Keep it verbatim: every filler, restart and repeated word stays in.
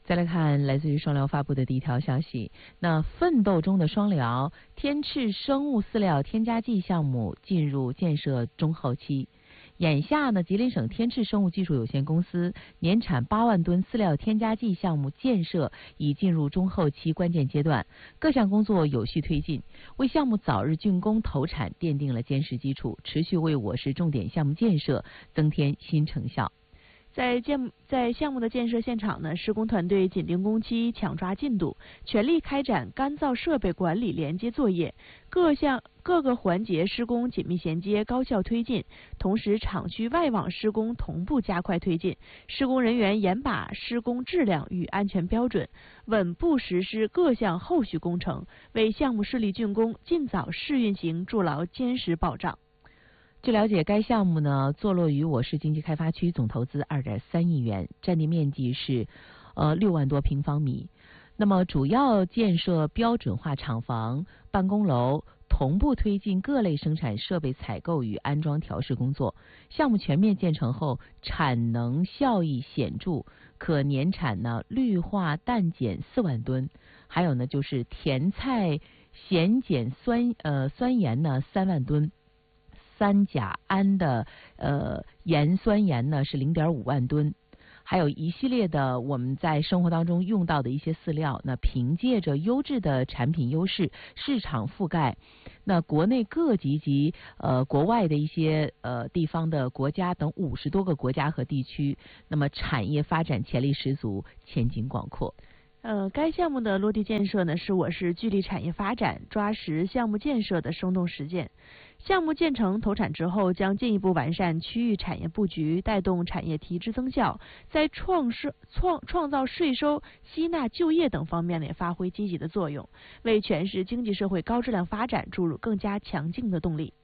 再来看来自于双疗发布的第一条消息，那奋斗中的双疗天赤生物饲料添加剂项目进入建设中后期。眼下呢，吉林省天赤生物技术有限公司年产八万吨饲料添加剂项目建设已进入中后期关键阶段，各项工作有序推进，为项目早日竣工投产奠定了坚实基础，持续为我市重点项目建设增添新成效。 在建在项目的建设现场呢，施工团队紧盯工期，抢抓进度，全力开展干燥设备管理连接作业，各项各个环节施工紧密衔接，高效推进。同时，厂区外网施工同步加快推进，施工人员严把施工质量与安全标准，稳步实施各项后续工程，为项目顺利竣工、尽早试运行筑牢坚实保障。 据了解，该项目呢坐落于我市经济开发区，总投资二点三亿元，占地面积是呃六万多平方米。那么主要建设标准化厂房、办公楼，同步推进各类生产设备采购与安装调试工作。项目全面建成后，产能效益显著，可年产呢氯化氮碱四万吨，还有呢就是甜菜咸碱酸呃酸盐呢三万吨。三甲胺的呃盐酸盐呢是 零点五万吨，还有一系列的我们在生活当中用到的一些饲料，那凭借着优质的产品优势、市场覆盖，那国内各级及呃国外的一些呃地方的国家等五十多个国家和地区，那么产业发展潜力十足，前景广阔。 呃，该项目的落地建设呢，是我市聚力产业发展、抓实项目建设的生动实践。项目建成投产之后，将进一步完善区域产业布局，带动产业提质增效，在创设创创造税收、吸纳就业等方面呢，也发挥积极的作用，为全市经济社会高质量发展注入更加强劲的动力。